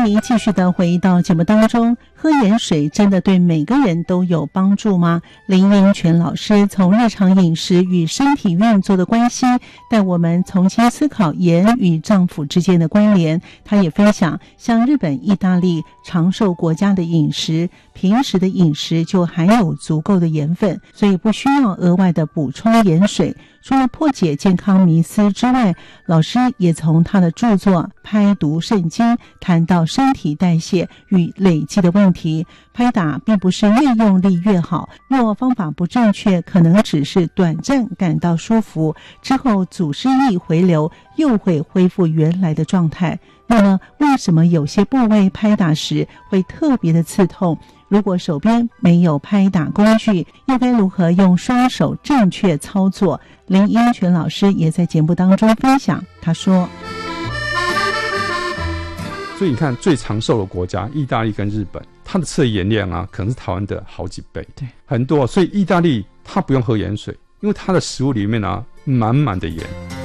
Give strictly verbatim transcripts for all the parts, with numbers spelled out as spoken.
欢迎继续的回到节目当中。喝盐水真的对每个人都有帮助吗？林英权老师从日常饮食与身体运作的关系，带我们重新思考盐与脏腑之间的关联。他也分享，像日本、意大利长寿国家的饮食，平时的饮食就含有足够的盐分，所以不需要额外的补充盐水。除了破解健康迷思之外，老师也从他的著作《拍毒圣经》谈到身体代谢与累积的问题。拍打并不是越用力越好，若方法不正确，可能只是短暂感到舒服，之后祖师意回流，又会恢复原来的状态。那么为什么有些部位拍打时会特别的刺痛？如果手边没有拍打工具，又该如何用双手正确操作？林英权老师也在节目当中分享，他说， 所以你看最长寿的国家意大利跟日本，它的测盐量啊可能是台湾的好几倍，对，很多。所以意大利它不用喝盐水，因为它的食物里面啊满满的盐。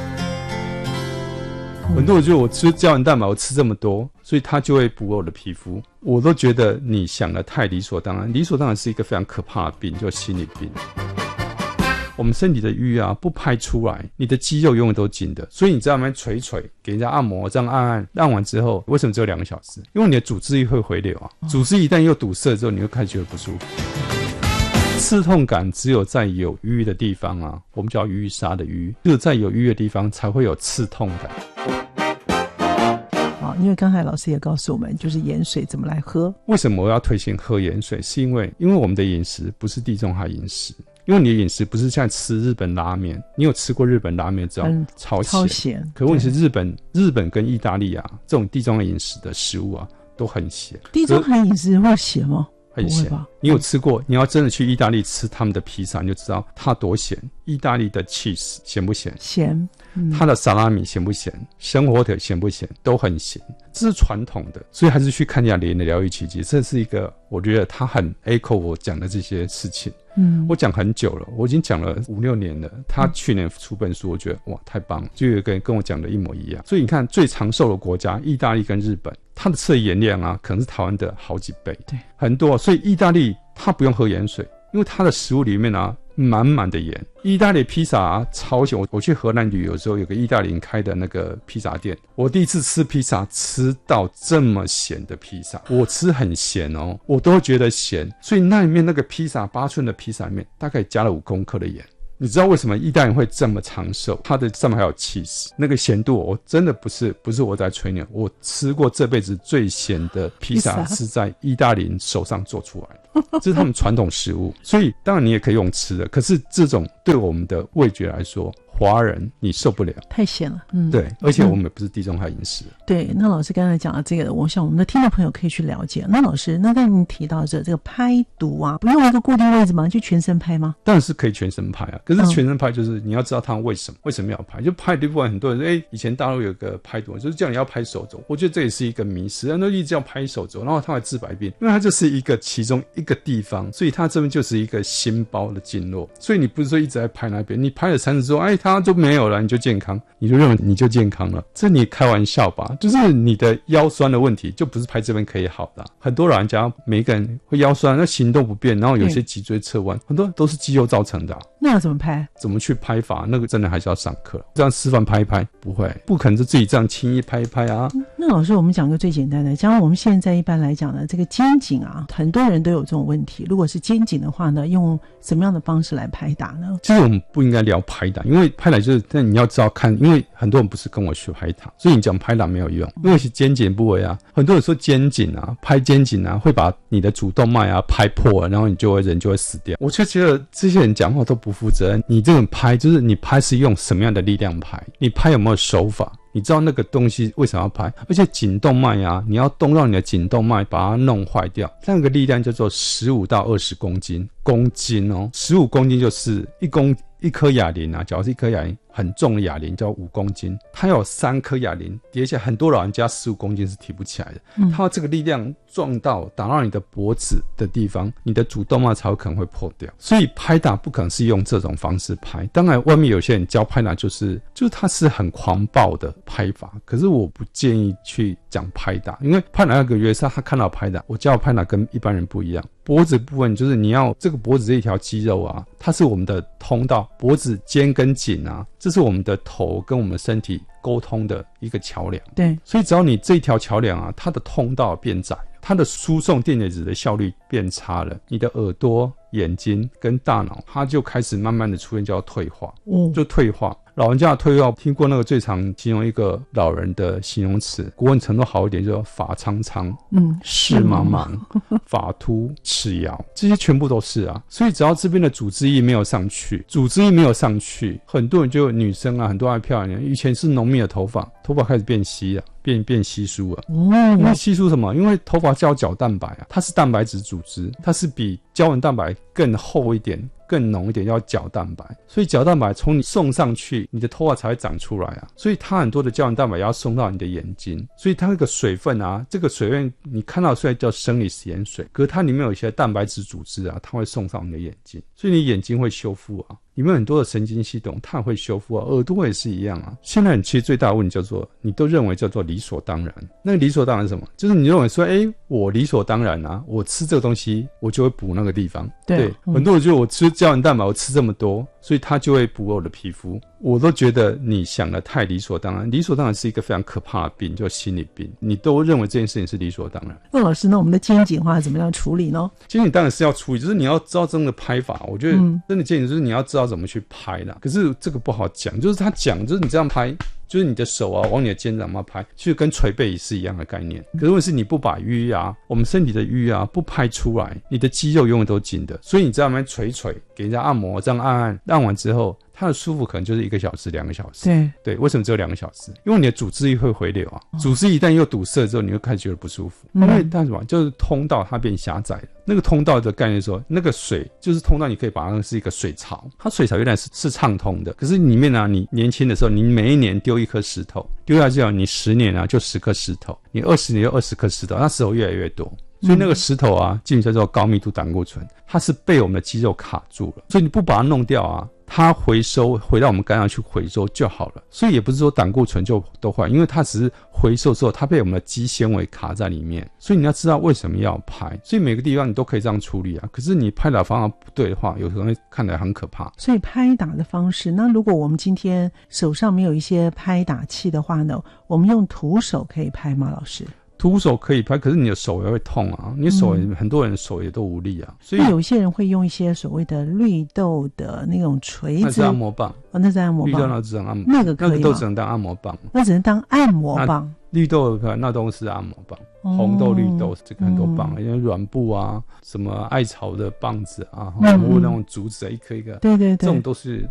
很多人觉得我吃胶原蛋白我吃这么多，所以它就会补我的皮肤，我都觉得你想的太理所当然。理所当然是一个非常可怕的病，就是心理病。我们身体的瘀啊不拍出来，你的肌肉永远都紧的，所以你在那边捶捶给人家按摩，这样按按按完之后，为什么只有两个小时？因为你的组织液会回流啊，组织一旦又堵塞之后，你会开始觉得不舒服。刺痛感只有在有瘀的地方啊，我们叫淤沙的瘀，只有在有瘀的地方才会有刺痛感。 因为刚才老师也告诉我们，就是盐水怎么来喝。 为什么我要推荐喝盐水？是因为因为我们的饮食不是地中海饮食，因为你的饮食不是像吃日本拉面，你有吃过日本拉面知道、嗯、超咸，超咸。可问题是日本日本跟意大利啊，这种地中海饮食的食物啊都很咸。 地中海饮食会咸吗？ 很咸。你有吃过？你要真的去意大利吃他们的披萨，你就知道它多咸。意大利的 cheese 咸不咸？咸。嗯、它的萨拉米咸不咸？生火腿咸不咸？都很咸。这是传统的，所以还是去看一下莲的疗愈奇迹。这是一个我觉得他很 echo 我讲的这些事情。嗯，我讲很久了，我已经讲了五六年了。他去年出本书，我觉得哇太棒了，就有一个人跟我讲的一模一样。所以你看最长寿的国家意大利跟日本，它的测盐量啊可能是台湾的好几倍，对，很多。所以意大利它不用喝盐水，因为它的食物里面啊满满的盐。意大利披萨啊超咸，我我去荷兰旅游的时候，有个意大利人开的那个披萨店，我第一次吃披萨吃到这么咸的披萨，我吃很咸哦，我都觉得咸，所以那里面那个披萨八寸的披萨里面大概加了五公克的盐。你知道为什么意大利人会这么长寿？它的上面还有 cheese， 那个咸度我真的不是不是我在吹牛，我吃过这辈子最咸的披萨是在意大利人手上做出来的，这是他们传统食物。所以当然你也可以用吃的，可是这种对我们的味觉来说，华人你受不了，太咸了。嗯，对，而且我们也不是地中海饮食。嗯、对，那老师刚才讲的这个，我想我们的听众朋友可以去了解。那老师，那刚才你提到这这个拍毒啊，不用一个固定位置吗？就全身拍吗？当然是可以全身拍啊，可是全身拍就是你要知道它为什么、嗯、为什么要拍。就拍的部分很多人说，哎、欸，以前大陆有个拍毒，就是叫你要拍手肘，我觉得这也是一个迷思，人都一直要拍手肘，然后它会治百病，因为它就是一个其中一个地方，所以它这边就是一个心包的经络，所以你不是说一直在拍那边，你拍了三次之后，哎，它就没有了，你就健康，你就认为你就健康了，这你开玩笑吧？就是你的腰酸的问题，就不是拍这边可以好的、啊。很多老人家每个人会腰酸，那行动不便，然后有些脊椎侧弯，很多都是肌肉造成的、啊。那要怎么拍？怎么去拍法？那个真的还是要上课。这样示范拍一拍，不会，不可能就自己这样轻易拍一拍啊。那老师，我们讲个最简单的，像我们现在一般来讲呢，这个肩颈啊，很多人都有这种问题。如果是肩颈的话呢，用什么样的方式来拍打呢？其实我们不应该聊拍打，因为拍打就是，但你要知道看，因为很多人不是跟我学拍打，所以你讲拍打没有用，因为是肩颈部位啊。很多人说肩颈啊，拍肩颈啊，会把你的主动脉啊拍破了，然后你就会人就会死掉。我就觉得这些人讲话都不负责任。你这种拍就是你拍是用什么样的力量拍？你拍有没有手法？你知道那个东西为什么要拍？而且颈动脉啊，你要动到你的颈动脉，把它弄坏掉，那个力量叫做十五到二十公斤，公斤哦，十五公斤就是一公一颗哑铃啊，假如是一颗哑铃， 很重的哑铃叫五公斤，它有三颗哑铃叠起来，很多老人家十五公斤是提不起来的，嗯、它这个力量撞到打到你的脖子的地方，你的主动脉才有可能会破掉。所以拍打不可能是用这种方式拍，当然外面有些人教拍打就是就是他是很狂暴的拍法，可是我不建议去讲拍打，因为拍打那个约是他看到拍打，我教拍打跟一般人不一样。脖子部分就是你要这个脖子这一条肌肉啊，它是我们的通道，脖子肩跟颈啊，这是我们的头跟我们身体沟通的一个桥梁。 对， 所以只要你这一条桥梁啊，它的通道变窄，它的输送电解质的效率变差了，你的耳朵、眼睛跟大脑它就开始慢慢的出现叫退化，嗯，就退化。老人家的退化，听过那个最常形容一个老人的形容词，国文程度好一点，就发苍苍，嗯，视茫茫，发秃，齿摇，这些全部都是啊。所以只要这边的组织液没有上去，组织液没有上去，很多人就女生啊，很多爱漂亮，以前是浓密的头发，头发开始变稀了。变变稀疏了，因为稀疏什么？因为头发叫角蛋白啊，它是蛋白质组织，它是比胶原蛋白更厚一点、更浓一点，叫角蛋白。所以角蛋白从你送上去，你的头发才会长出来啊。所以它很多的胶原蛋白要送到你的眼睛，所以它那个水分啊，这个水分你看到虽然叫生理食盐水，可是它里面有一些蛋白质组织啊，它会送上你的眼睛，所以你眼睛会修复啊。里面很多的神经系统它会修复啊，耳朵也是一样啊。现在你其实最大的问题叫做你都认为叫做理所当然，那个理所当然是什么？就是你认为说诶我理所当然啊，我吃这个东西我就会补那个地方。 对, 对、嗯、很多人觉得我吃胶原蛋白我吃这么多，所以它就会补我的皮肤，我都觉得你想的太理所当然。理所当然是一个非常可怕的病，叫心理病，你都认为这件事情是理所当然。 那老师，那我们的肩颈话怎么样处理呢？ 肩颈当然是要处理，就是你要知道真的拍法，我觉得真的建议就是你要知道怎么去拍啦、嗯、可是这个不好讲，就是他讲就是你这样拍，就是你的手啊往你的肩膀嘛拍，其实跟捶背是一样的概念。可是问题是你不把淤啊，我们身体的淤啊不拍出来，你的肌肉永远都紧的，所以你在那边捶捶给人家按摩，这样按按按完之后它的舒服可能就是一个小时两个小时。对对，为什么只有两个小时？因为你的组织液会回流啊，组织液一旦又堵塞之后，你会开始觉得不舒服。因为它什么？就是通道它变狭窄了。那个通道的概念说，那个水就是通道，你可以把它是一个水槽，它水槽原来是是畅通的，可是里面呢、啊，你年轻的时候，你每一年丢一颗石头，丢下去啊，你十年啊就十颗石头，你二十年就二十颗石头，那石头越来越多。所以那个石头啊，基本叫做高密度胆固醇，它是被我们的肌肉卡住了，所以你不把它弄掉啊，它回收回到我们肝脏去回收就好了。所以也不是说胆固醇就都坏，因为它只是回收之后，它被我们的肌纤维卡在里面。所以你要知道为什么要拍，所以每个地方你都可以这样处理啊。可是你拍打方法不对的话，有时候会看起来很可怕。 所以拍打的方式，那如果我们今天手上没有一些拍打器的话呢，我们用徒手可以拍吗？老师？ 徒手可以拍，可是你的手也会痛啊，你手也、嗯、很多人手也都无力啊，所以有些人会用一些所谓的绿豆的那种锤子， 那是按摩棒哦，那是按摩棒， 绿豆那只能按摩， 那个可以吗？ 那个都只能当按摩棒， 那只能当按摩棒。 绿豆那都是按摩棒，哦、红豆、绿豆这个很多棒，因为软布啊，什么艾草的棒子啊，或、嗯、那种竹子啊，一颗一个， 对对对， 这种都是